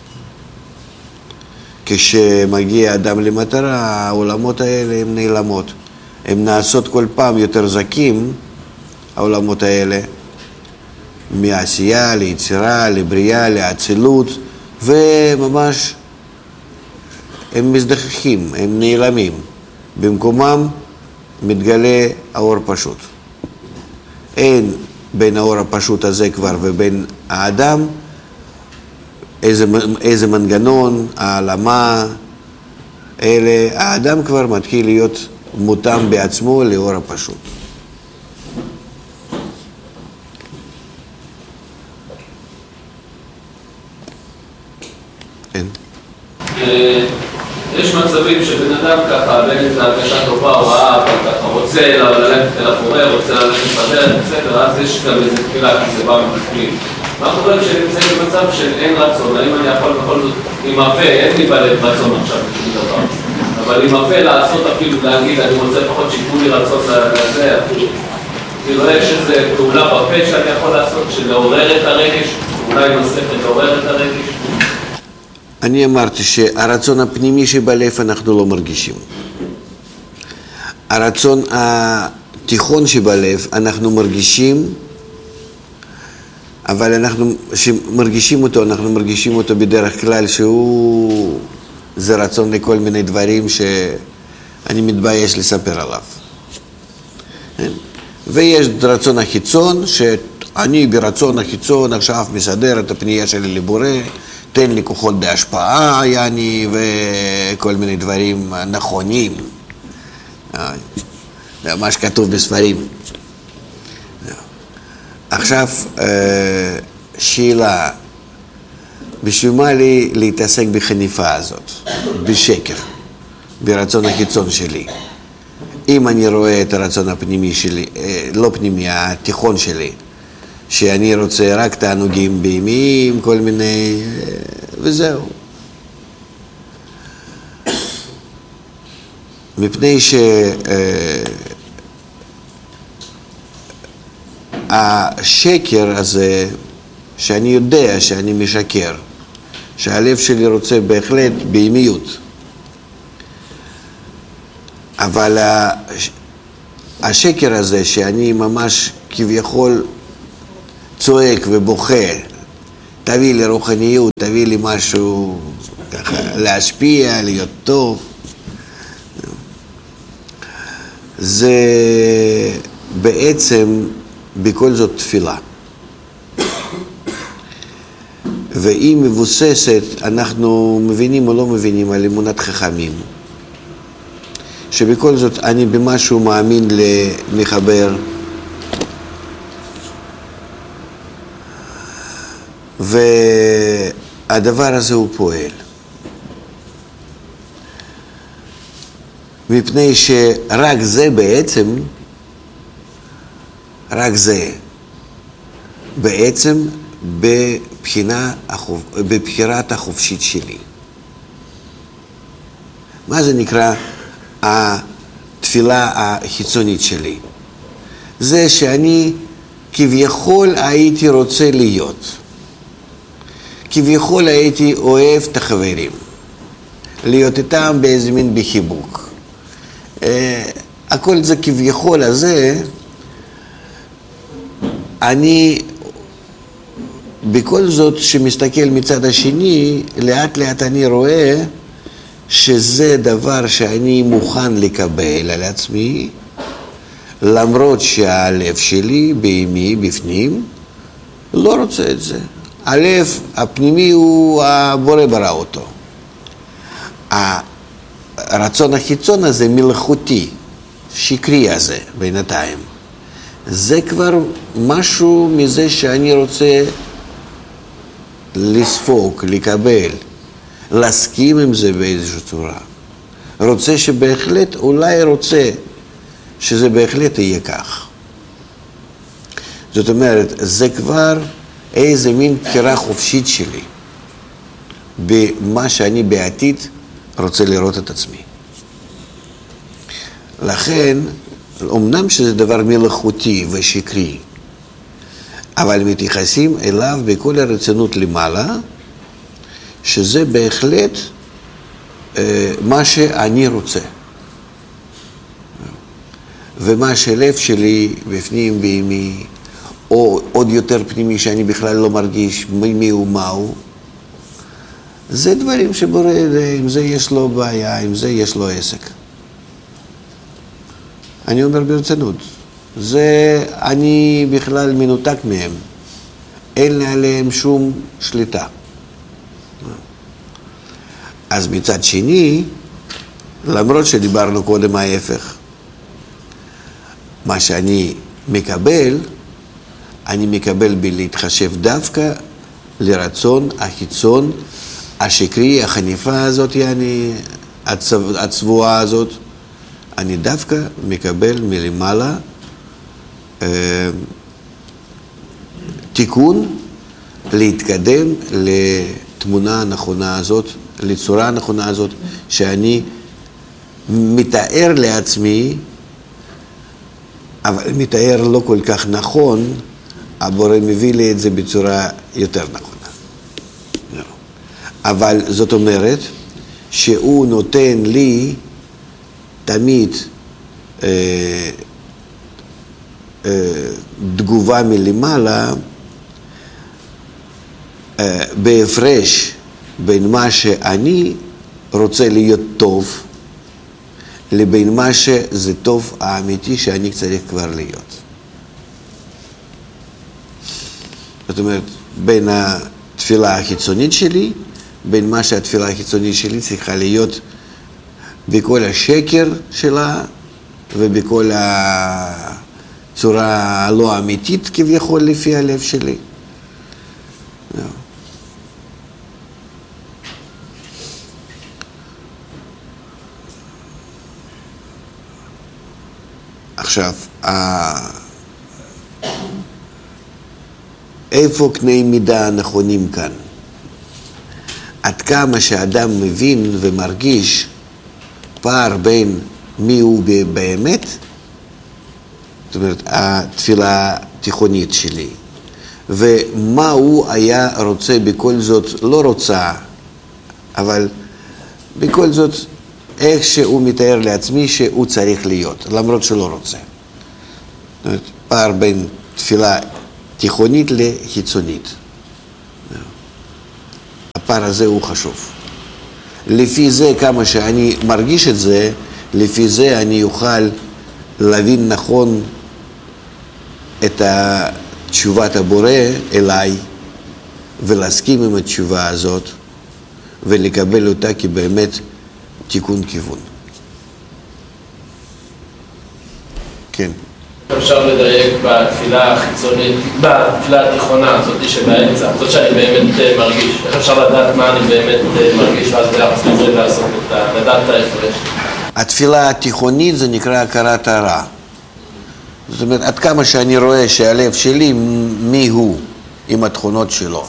כשמגיע אדם למטרה, העולמות האלה הן נעלמות. הן נעשות כל פעם יותר זקים, העולמות האלה, מעשייה ליצירה, לבריאה, לאצילות, וממש הם מזדחכים, הם נעלמים. במקומם מתגלה האור פשוט. אין בין האור הפשוט הזה כבר ובין האדם איזה, איזה מנגנון, העלמה, אלה, האדם כבר מתחיל להיות מותאם בעצמו לאור הפשוט. אין. יש מצבים שבן אדם ככה, בין את ההרגשה טובה או רעה, אבל ככה רוצה ללכת אל החורר, רוצה ללכת בדרך, בסדר, אז יש גם איזה תפילה, כי זה בא מבפנים. מה קורה כשנמצאים במצב של אין רצון? האם אני יכול בכל זאת עם הפה, אין לי בלב רצון עכשיו בשום דבר, אבל עם הפה לעשות אפילו, להגיד, אני רוצה לפחות שיקרו לי רצון לזה, אפילו כאילו יש איזו פעולה בפה שאני יכול לעשות, של לעורר את הרגש, אולי נוספת לעורר את הרגש. אני אמרתי שהרצון הפנימי שבלב אנחנו לא מרגישים. הרצון התיכון שבלב אנחנו מרגישים, אבל אנחנו, שמרגישים אותו, אנחנו מרגישים אותו בדרך כלל שהוא, זה רצון לכל מיני דברים שאני מתבייש לספר עליו. ויש רצון החיצון, שאני ברצון החיצון עכשיו מסדר את הפנייה שלי לבורא, תן לי כוחות בהשפעה, יעני, וכל מיני דברים נכונים. מה שכתוב בספרים. עכשיו, שאלה, בשביל מה לי להתעסק בחניפה הזאת, בשקר, ברצון החיצון שלי? אם אני רואה את הרצון הפנימי שלי, לא פנימי, התיכון שלי, שאני רוצה רק תענוגים בהמיים, כל מיני, וזהו. מפני שהשקר הזה, שאני יודע שאני משקר, שהלב שלי רוצה בהחלט בהמיות, אבל השקר הזה שאני ממש כביכול צועק ובוכה, תביא לי רוחניות, תביא לי משהו ככה, להשפיע, להיות טוב, זה בעצם בכל זאת תפילה. והיא מבוססת, אנחנו מבינים או לא מבינים, על אמונת חכמים. שבכל זאת אני במשהו מאמין למחבר, והדבר הזה הוא פועל. מפני שרק זה בעצם, רק זה, בעצם בבחינה, בבחירת החופשית שלי. מה זה נקרא התפילה החיצונית שלי? זה שאני כביכול הייתי רוצה להיות. כביכול הייתי אוהב את החברים. להיות איתם באיזה מין בחיבוק. הכל זה כביכול הזה, אני בכל זאת שמסתכל מצד השני, לאט לאט אני רואה שזה דבר שאני מוכן לקבל על עצמי, למרות שהלב שלי, בימי, בפנים, לא רוצה את זה. הלב הפנימי הוא הבורא ברא אותו. הרצון החיצון הזה מלאכותי, שקרי הזה בינתיים. זה כבר משהו מזה שאני רוצה לספוק, לקבל, להסכים עם זה באיזושהי צורה. רוצה שבהחלט, אולי רוצה שזה בהחלט יהיה כך. זאת אומרת, זה כבר איזה מין בחירה חופשית שלי במה שאני בעתיד רוצה לראות את עצמי. לכן, אמנם שזה דבר מלאכותי ושקרי, אבל מתייחסים אליו בכל הרצינות למעלה, שזה בהחלט אה, מה שאני רוצה. ומה שלב שלי בפנים בימי, או עוד יותר פנימי שאני בכלל לא מרגיש מי הוא מהו, זה דברים שבורא, עם זה יש לו בעיה, עם זה יש לו עסק. אני אומר ברצינות, זה אני בכלל מנותק מהם, אין עליהם שום שליטה. אז מצד שני, למרות שדיברנו קודם ההפך, מה שאני מקבל, אני מקבל בלהתחשב דווקא לרצון החיצון, השקרי, החניפה הזאת, אני, הצבוע, הצבועה הזאת, אני דווקא מקבל מלמעלה אה, תיקון להתקדם לתמונה הנכונה הזאת, לצורה הנכונה הזאת, שאני מתאר לעצמי, אבל מתאר לא כל כך נכון, הבורא מביא לי את זה בצורה יותר נכונה. אבל זאת אומרת שהוא נותן לי תמיד אה, אה, תגובה מלמעלה אה, בהפרש בין מה שאני רוצה להיות טוב לבין מה שזה טוב האמיתי שאני צריך כבר להיות. זאת אומרת, בין התפילה החיצונית שלי, בין מה שהתפילה החיצונית שלי צריכה להיות בכל השקר שלה ובכל הצורה הלא אמיתית כביכול לפי הלב שלי. עכשיו, איפה קני מידה הנכונים כאן? עד כמה שאדם מבין ומרגיש פער בין מי הוא באמת, זאת אומרת, התפילה התיכונית שלי, ומה הוא היה רוצה בכל זאת, לא רוצה, אבל בכל זאת איך שהוא מתאר לעצמי שהוא צריך להיות, למרות שלא רוצה. זאת אומרת, פער בין תפילה תיכונית לחיצונית. הפער הזה הוא חשוב. לפי זה, כמה שאני מרגיש את זה, לפי זה אני אוכל להבין נכון את תשובת הבורא אליי, ולהסכים עם התשובה הזאת, ולקבל אותה כבאמת תיקון כיוון. כן. אפשר לדייק בתפילה החיצונית, בתפילה התיכונה, זאת שבאמצע, זאת שאני באמת מרגיש. איך אפשר לדעת מה אני באמת מרגיש, ואז ביחס לזה לעשות את ה... לדעת את ההפרש? התפילה התיכונית זה נקרא הכרת הרע. זאת אומרת, עד כמה שאני רואה שהלב שלי, מי הוא, עם התכונות שלו.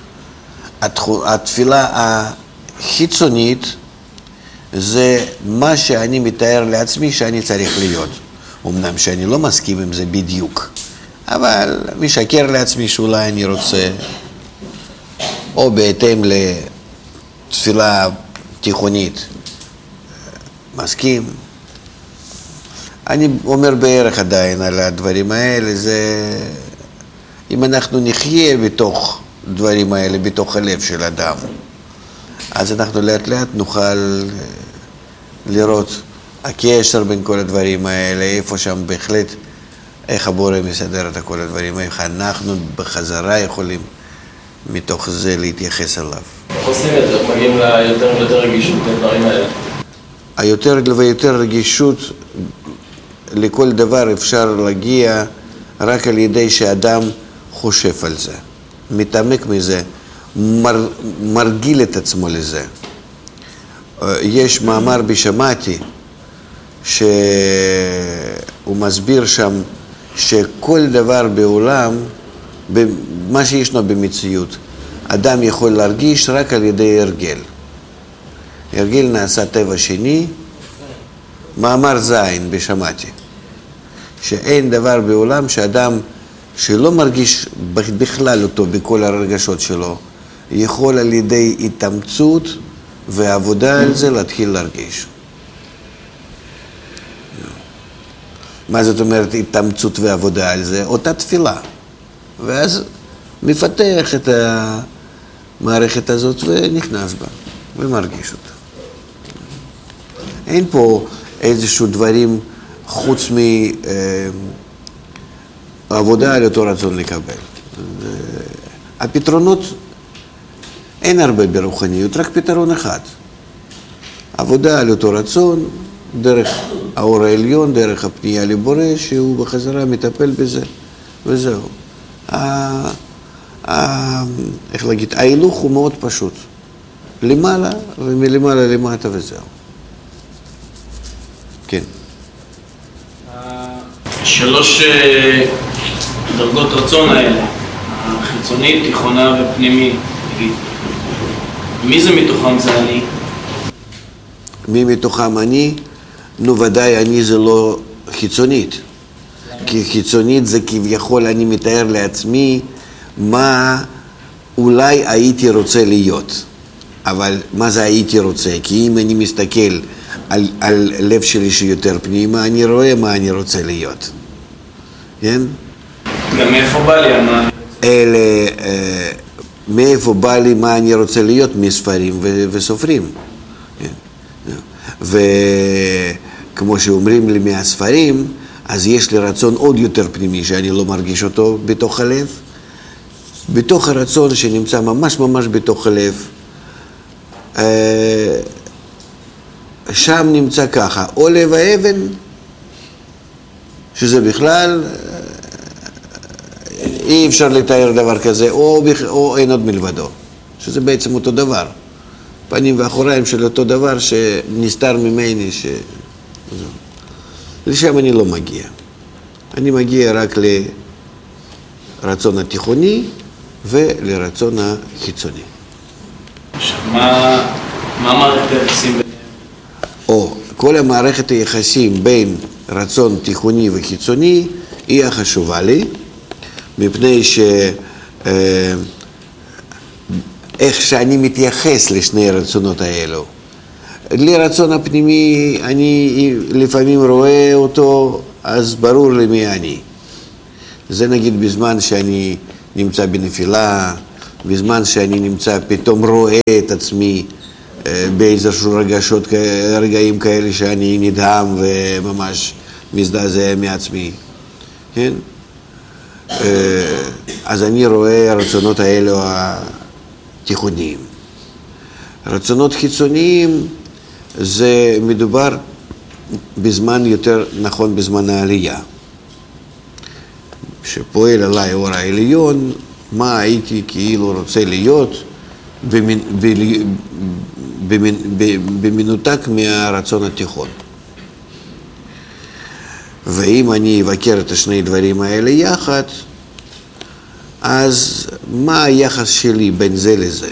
התפילה החיצונית זה מה שאני מתאר לעצמי שאני צריך להיות. אמנם שאני לא מסכים עם זה בדיוק, אבל משקר לעצמי שאולי אני רוצה, או בהתאם לתפילה תיכונית, מסכים. אני אומר בערך עדיין על הדברים האלה, זה אם אנחנו נחיה בתוך דברים האלה, בתוך הלב של אדם, אז אנחנו לאט לאט נוכל לראות הקשר בין כל הדברים האלה, איפה שם בהחלט, איך הבורא מסדר את כל הדברים, איך אנחנו בחזרה יכולים מתוך זה להתייחס אליו. איך עושים את זה? מגיעים ליותר ויותר רגישות לדברים האלה? היותר ויותר רגישות לכל דבר אפשר להגיע רק על ידי שאדם חושב על זה, מתעמק מזה, מר, מרגיל את עצמו לזה. יש מאמר בשמעתי שהוא מסביר שם שכל דבר בעולם, מה שישנו במציאות, אדם יכול להרגיש רק על ידי הרגל. הרגל נעשה טבע שני, מאמר זין בשמעתי, שאין דבר בעולם שאדם שלא מרגיש בכלל אותו בכל הרגשות שלו, יכול על ידי התאמצות ועבודה על זה להתחיל להרגיש. מה זאת אומרת התאמצות ועבודה על זה? אותה תפילה. ואז מפתח את המערכת הזאת ונכנס בה ומרגיש אותה. אין פה איזשהו דברים חוץ מעבודה על אותו רצון לקבל. הפתרונות, אין הרבה ברוחניות, רק פתרון אחד. עבודה על אותו רצון, דרך האור העליון, דרך הפנייה לבורא, שהוא בחזרה מטפל בזה, וזהו. ה... ה... איך להגיד, ההילוך הוא מאוד פשוט. למעלה ומלמעלה למטה וזהו. כן. שלוש דרגות רצון האלה, החיצונית, תיכונה ופנימי, תגיד. מי זה מתוכם זה אני? מי מתוכם אני? נו ודאי אני זה לא חיצונית. כי חיצונית זה כביכול אני מתאר לעצמי מה אולי הייתי רוצה להיות. אבל מה זה הייתי רוצה? כי אם אני מסתכל על, על לב שלי שיותר פנימה, אני רואה מה אני רוצה להיות. כן? גם מאיפה בא לי מה? אלה, אה, מאיפה בא לי מה אני רוצה להיות? מספרים ו- וסופרים. כן? וכמו שאומרים לי מהספרים, אז יש לי רצון עוד יותר פנימי שאני לא מרגיש אותו בתוך הלב. בתוך הרצון שנמצא ממש ממש בתוך הלב, אה, שם נמצא ככה, או לב האבן, שזה בכלל אי אפשר לתאר דבר כזה, או, או אין עוד מלבדו, שזה בעצם אותו דבר. פנים ואחוריים של אותו דבר שנסתר ממני, ש... לשם אני לא מגיע. אני מגיע רק לרצון התיכוני ולרצון החיצוני. מה, מה מערכת היחסים ביניהם? או, כל המערכת היחסים בין רצון תיכוני וחיצוני היא החשובה לי, מפני ש... אה, איך שאני מתייחס לשני הרצונות האלו. לי רצון הפנימי, אני לפעמים רואה אותו, אז ברור לי מי אני. זה נגיד בזמן שאני נמצא בנפילה, בזמן שאני נמצא, פתאום רואה את עצמי באיזשהו רגשות, רגעים כאלה שאני נדהם וממש מזדעזע מעצמי. כן? אז אני רואה הרצונות האלו התיכוניים. רצונות חיצוניים זה מדובר בזמן יותר נכון בזמן העלייה. שפועל עליי אור העליון, מה הייתי כאילו רוצה להיות במנ... במנ... במנותק מהרצון התיכון. ואם אני אבקר את השני דברים האלה יחד, אז מה היחס שלי בין זה לזה?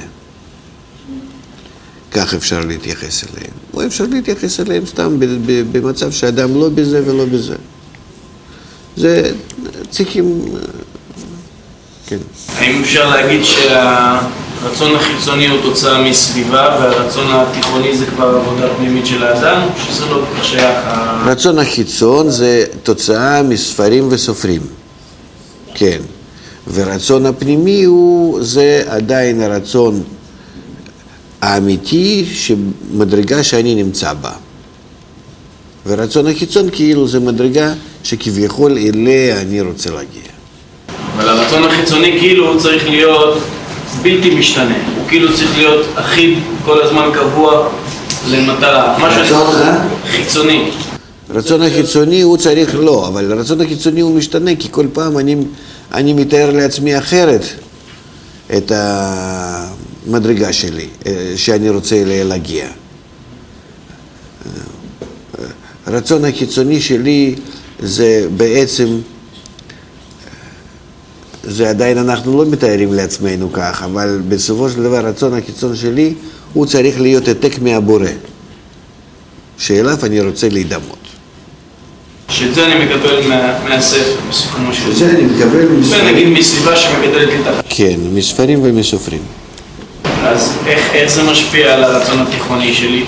כך אפשר להתייחס אליהם. או אפשר להתייחס אליהם סתם במצב שאדם לא בזה ולא בזה. זה צריכים... כן. האם אפשר להגיד שהרצון החיצוני הוא תוצאה מסביבה והרצון התיכוני זה כבר עבודה פנימית של האדם? או שזה לא שייך? רצון החיצון זה תוצאה מספרים וסופרים. כן. ורצון הפנימי הוא, זה עדיין הרצון האמיתי שמדרגה שאני נמצא בה. ורצון החיצון כאילו זה מדרגה שכביכול אליה אני רוצה להגיע. אבל הרצון החיצוני כאילו הוא צריך להיות בלתי משתנה. הוא כאילו צריך להיות אחיד כל הזמן קבוע למטרה. רצון חיצוני. רצון החיצוני הוא צריך לא, אבל הרצון החיצוני הוא משתנה כי כל פעם אני, אני מתאר לעצמי אחרת את המדרגה שלי שאני רוצה להגיע. הרצון החיצוני שלי זה בעצם, זה עדיין אנחנו לא מתארים לעצמנו כך, אבל בסופו של דבר הרצון החיצון שלי הוא צריך להיות העתק מהבורא, שאליו אני רוצה להידמות. שאת זה אני מקבל מה, מהספר, בסיכומו של זה אני מקבל מספרים. נגיד מסביבה שמגדלת לי תחת. כן, מספרים ומסופרים. אז איך, איך זה משפיע על הרצון התיכוני שלי?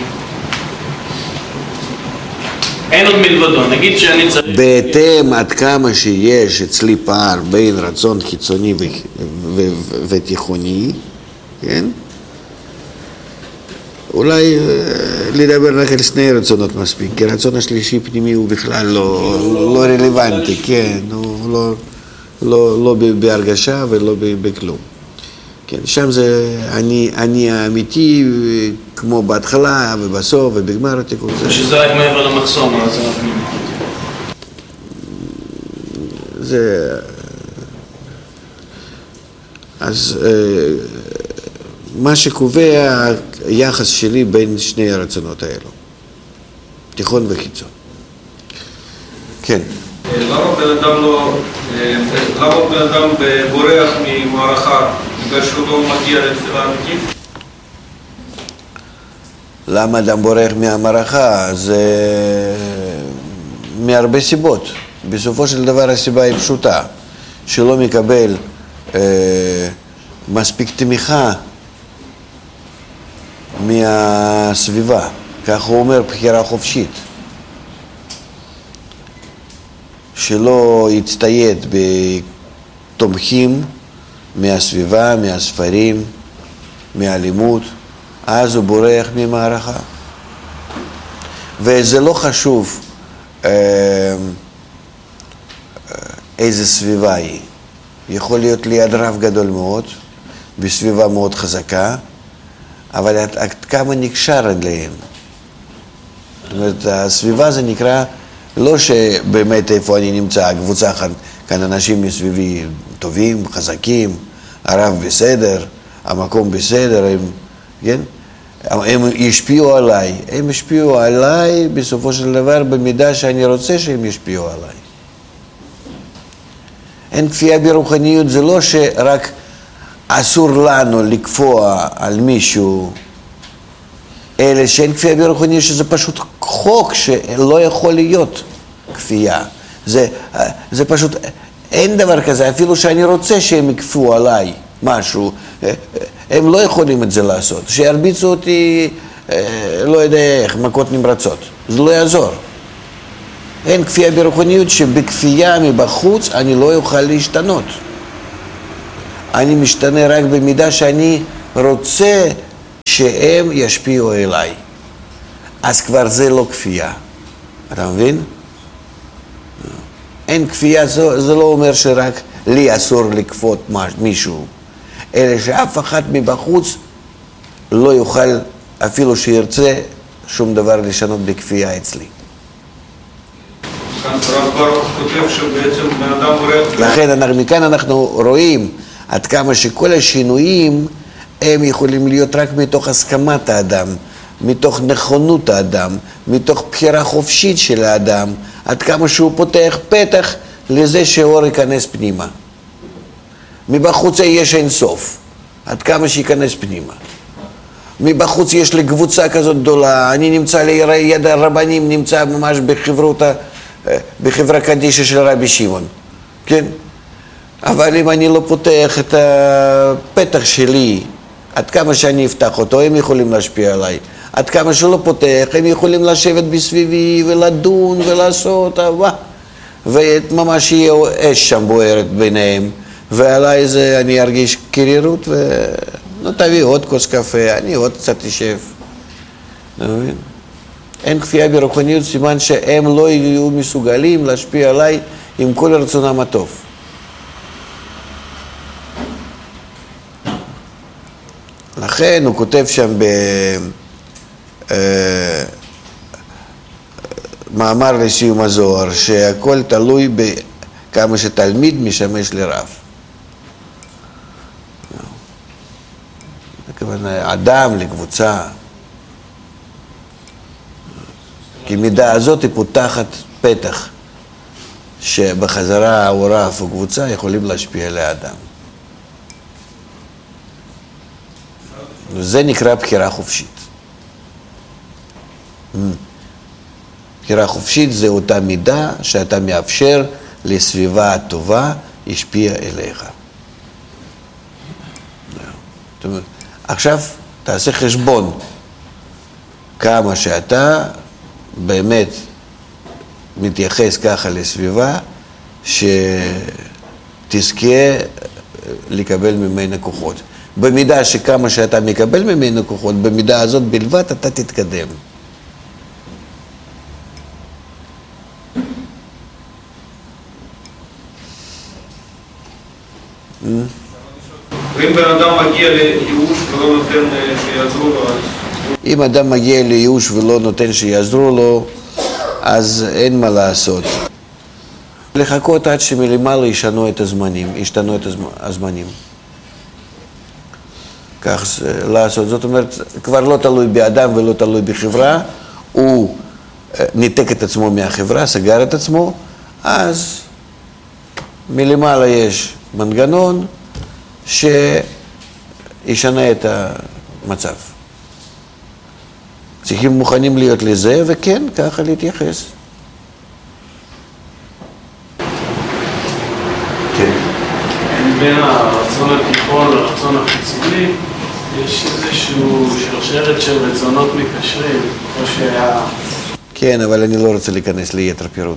אין עוד מלבדו, נגיד שאני צריך... בהתאם עד כמה שיש אצלי פער בין רצון חיצוני ו- ו- ו- ותיכוני, כן? אולי לדבר רק על שני רצונות מספיק, כי הרצון השלישי פנימי הוא בכלל לא, לא רלוונטי, כן, הוא לא, לא, לא בהרגשה ולא בכלום. כן, שם זה אני, אני האמיתי, כמו בהתחלה ובסוף ובגמר התיקון. שזה רק מעבר למחסום, הרצון הפנימי. זה... אז מה שקובע היחס שלי בין שני הרצונות האלו, תיכון וחיצון. כן. למה בן אדם לא... למה בן אדם בורח ממערכה? בגלל שהוא לא מגיע לתפילה אמיתית? למה אדם בורח מהמערכה? זה מהרבה סיבות. בסופו של דבר הסיבה היא פשוטה, שלא מקבל אה, מספיק תמיכה מהסביבה. כך הוא אומר, בחירה חופשית. שלא יצטייד בתומכים מהסביבה, מהספרים, מהלימוד, אז הוא בורח ממערכה. וזה לא חשוב אה, איזה סביבה היא. יכול להיות ליד רב גדול מאוד, בסביבה מאוד חזקה, אבל עד, עד כמה נקשר אליהם. זאת אומרת, הסביבה זה נקרא, לא שבאמת איפה אני נמצא, הקבוצה כאן אנשים מסביבי טובים, חזקים, הרב בסדר, המקום בסדר, הם, כן? הם ישפיעו עליי, הם ישפיעו עליי בסופו של דבר במידה שאני רוצה שהם ישפיעו עליי. אין כפייה ברוחניות, זה לא שרק אסור לנו לקפוע על מישהו, אלא שאין כפייה ברוחניות, שזה פשוט חוק שלא יכול להיות כפייה. זה, זה פשוט, אין דבר כזה, אפילו שאני רוצה שהם יקפו עליי משהו, הם לא יכולים את זה לעשות. שירביצו אותי, לא יודע איך, מכות נמרצות. זה לא יעזור. אין כפייה ברוחניות שבכפייה מבחוץ אני לא אוכל להשתנות. אני משתנה רק במידה שאני רוצה שהם ישפיעו אליי. אז כבר זה לא כפייה. אתה מבין? אין כפייה, זה, זה לא אומר שרק לי אסור לכפות מישהו, אלא שאף אחד מבחוץ לא יוכל, אפילו שירצה, שום דבר לשנות בכפייה אצלי. לכן מכאן אנחנו רואים עד כמה שכל השינויים הם יכולים להיות רק מתוך הסכמת האדם, מתוך נכונות האדם, מתוך בחירה חופשית של האדם, עד כמה שהוא פותח פתח לזה שאור ייכנס פנימה. מבחוץ יש אין סוף, עד כמה שייכנס פנימה. מבחוץ יש לי קבוצה כזאת גדולה, אני נמצא ליד הרבנים, נמצא ממש בחברותה, בחברה קדישה של רבי שמעון, כן? אבל אם אני לא פותח את הפתח שלי, עד כמה שאני אפתח אותו, הם יכולים להשפיע עליי. עד כמה שלא פותח, הם יכולים לשבת בסביבי ולדון ולעשות, אהבה. וממש יהיה אש שם בוערת ביניהם, ועליי זה אני ארגיש קרירות, נו תביא עוד כוס קפה, אני עוד קצת אשב. אין כפייה ברוחניות, סימן שהם לא יהיו מסוגלים להשפיע עליי עם כל רצונם הטוב. לכן הוא כותב שם במאמר לסיום הזוהר, שהכל תלוי בכמה שתלמיד משמש לרב. אדם לקבוצה. כי מידה הזאת היא פותחת פתח, שבחזרה או רב או קבוצה יכולים להשפיע על האדם. זה נקרא בחירה חופשית. בחירה חופשית זה אותה מידה שאתה מאפשר לסביבה הטובה ישפיע אליך. עכשיו תעשה חשבון כמה שאתה באמת מתייחס ככה לסביבה שתזכה לקבל ממנה כוחות. במידה שכמה שאתה מקבל ממנו כוחות, במידה הזאת בלבד אתה תתקדם. ואם בן אדם מגיע לייאוש ולא נותן שיעזרו לו, אז... אם אדם מגיע לייאוש ולא נותן שיעזרו לו, אז אין מה לעשות. לחכות עד שמלמעלה ישנו את הזמנים, ישתנו את הזמנים. כך לעשות, זאת אומרת, כבר לא תלוי באדם ולא תלוי בחברה, הוא ניתק את עצמו מהחברה, סגר את עצמו, אז מלמעלה יש מנגנון שישנה את המצב. צריכים מוכנים להיות לזה, וכן, ככה להתייחס. כן. בין הרצון התיכון לרצון החיצוני, יש איזשהו שרשרת של רצונות מקשרים, או שהיה... כן, אבל אני לא רוצה להיכנס ליתר פירוט.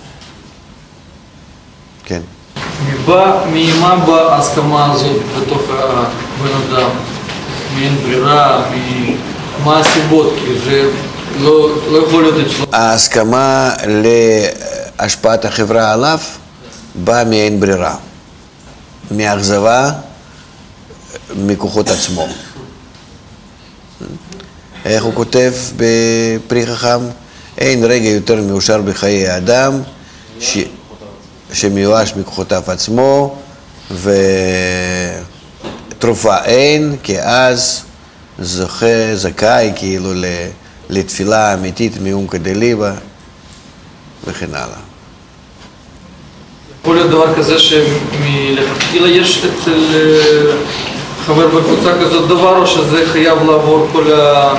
כן. ממה בהסכמה הזאת בתוך הבן אדם? מאין ברירה, מה הסיבות? כי זה לא, לא יכול להיות אצלו. ההסכמה להשפעת החברה עליו באה מאין ברירה. מאכזבה, מכוחות עצמו. איך הוא כותב בפרי חכם? אין רגע יותר מאושר בחיי האדם ש... שמיואש מכוחותיו עצמו, ותרופה אין, כי אז זוכה, זכאי כאילו לתפילה אמיתית מעומקא דליבא וכן הלאה. יכול להיות דבר כזה שמלכתחילה יש אצל חבר בקבוצה כזאת דבר, או שזה חייב לעבור כל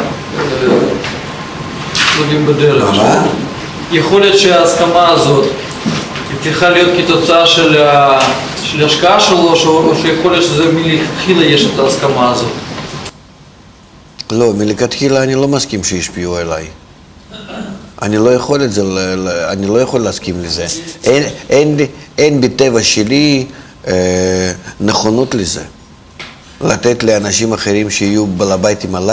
הצדדים בדרך? מה? יכול להיות שההסכמה הזאת צריכה להיות כתוצאה של, של השקעה שלו, או שיכול להיות שזה מלכתחילה יש את ההסכמה הזאת? לא, מלכתחילה אני לא מסכים שישפיעו עליי. אני לא יכול את זה, אני לא יכול להסכים לזה. אין, אין, אין בטבע שלי אה, נכונות לזה. לתת לאנשים אחרים שיהיו בעל הביתים עליי.